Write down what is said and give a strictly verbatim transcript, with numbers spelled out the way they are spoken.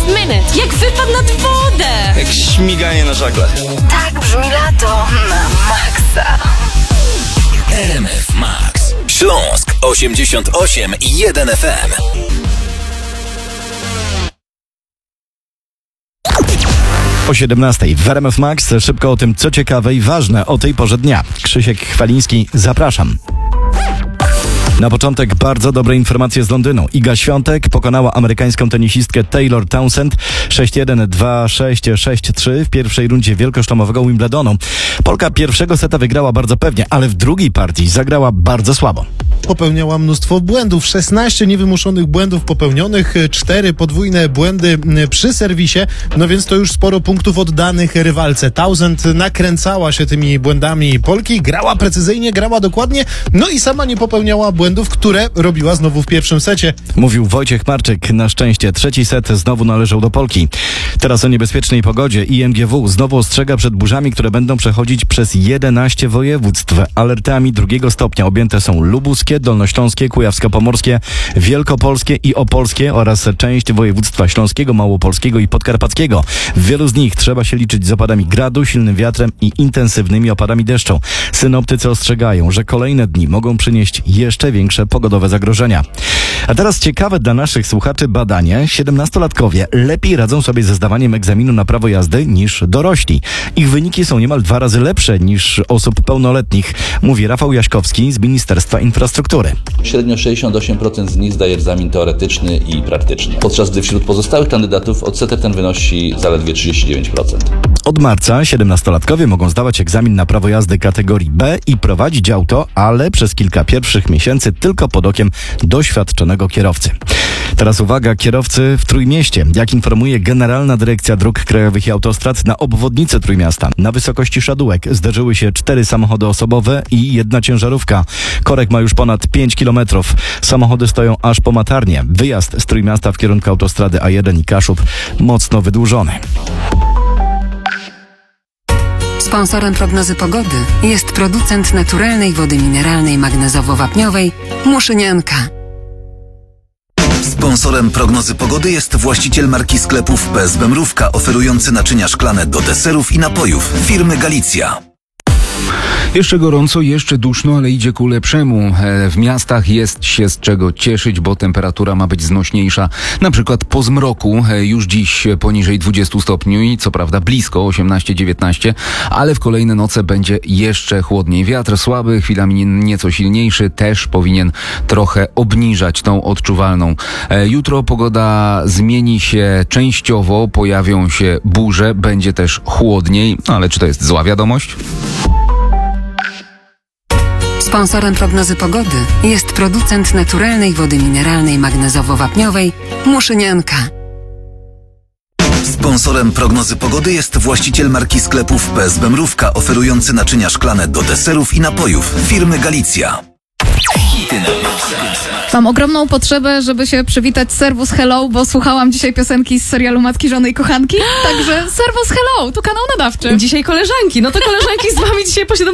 minute. Jak wypadł nad wodę. Jak śmiganie na żaglach. Tak brzmi lato na maksa. R M F Max. Śląsk osiemdziesiąt osiem i jeden F M. O siedemnastej w R M F Max szybko o tym, co ciekawe i ważne o tej porze dnia. Krzysiek Chwaliński, zapraszam. Na początek bardzo dobre informacje z Londynu. Iga Świątek pokonała amerykańską tenisistkę Taylor Townsend sześć jeden, dwa sześć, sześć trzy w pierwszej rundzie wielkoszlemowego Wimbledonu. Polka pierwszego seta wygrała bardzo pewnie, ale w drugiej partii zagrała bardzo słabo. Popełniała mnóstwo błędów, szesnaście niewymuszonych błędów popełnionych, cztery podwójne błędy przy serwisie, no więc to już sporo punktów oddanych rywalce. Townsend nakręcała się tymi błędami Polki, grała precyzyjnie, grała dokładnie, no i sama nie popełniała błędów, które robiła znowu w pierwszym secie. Mówił Wojciech Marczyk. Na szczęście trzeci set znowu należał do Polki. Teraz o niebezpiecznej pogodzie. I M G W znowu ostrzega przed burzami, które będą przechodzić przez jedenaście województw. Alertami drugiego stopnia objęte są lubuskie, dolnośląskie, kujawsko-pomorskie, wielkopolskie i opolskie oraz część województwa śląskiego, małopolskiego i podkarpackiego. W wielu z nich trzeba się liczyć z opadami gradu, silnym wiatrem i intensywnymi opadami deszczu. Synoptycy ostrzegają, że kolejne dni mogą przynieść jeszcze większe pogodowe zagrożenia. A teraz ciekawe dla naszych słuchaczy badanie. siedemnastolatkowie lepiej radzą sobie ze zdawaniem egzaminu na prawo jazdy niż dorośli. Ich wyniki są niemal dwa razy lepsze niż osób pełnoletnich, mówi Rafał Jaśkowski z Ministerstwa Infrastruktury. Średnio sześćdziesiąt osiem procent z nich zdaje egzamin teoretyczny i praktyczny, podczas gdy wśród pozostałych kandydatów odsetek ten wynosi zaledwie trzydzieści dziewięć procent. Od marca siedemnastolatkowie mogą zdawać egzamin na prawo jazdy kategorii B i prowadzić auto, ale przez kilka pierwszych miesięcy tylko pod okiem doświadczonego kierowcy. Teraz uwaga, kierowcy w Trójmieście. Jak informuje Generalna Dyrekcja Dróg Krajowych i Autostrad, na obwodnicy Trójmiasta na wysokości Szadółek zderzyły się cztery samochody osobowe i jedna ciężarówka. Korek ma już ponad pięć kilometrów. Samochody stoją aż po Matarnię. Wyjazd z Trójmiasta w kierunku autostrady A jeden i Kaszub mocno wydłużony. Sponsorem prognozy pogody jest producent naturalnej wody mineralnej magnezowo-wapniowej Muszynianka. Sponsorem prognozy pogody jest właściciel marki sklepów P S B Mrówka, oferujący naczynia szklane do deserów i napojów firmy Galicja. Jeszcze gorąco, jeszcze duszno, ale idzie ku lepszemu. W miastach jest się z czego cieszyć, bo temperatura ma być znośniejsza. Na przykład po zmroku, już dziś poniżej dwudziestu stopni, co prawda blisko osiemnaście dziewiętnaście, ale w kolejne noce będzie jeszcze chłodniej. Wiatr słaby, chwilami nieco silniejszy, też powinien trochę obniżać tą odczuwalną. Jutro pogoda zmieni się częściowo, pojawią się burze, będzie też chłodniej, no ale czy to jest zła wiadomość? Sponsorem prognozy pogody jest producent naturalnej wody mineralnej magnezowo-wapniowej Muszynianka. Sponsorem prognozy pogody jest właściciel marki sklepów P S B Mrówka, oferujący naczynia szklane do deserów i napojów firmy Galicja. Mam ogromną potrzebę, żeby się przywitać Servus Hello, bo słuchałam dzisiaj piosenki z serialu Matki, Żony i Kochanki. Także Servus Hello, to kanał nadawczy. Dzisiaj koleżanki. No to koleżanki z wami dzisiaj po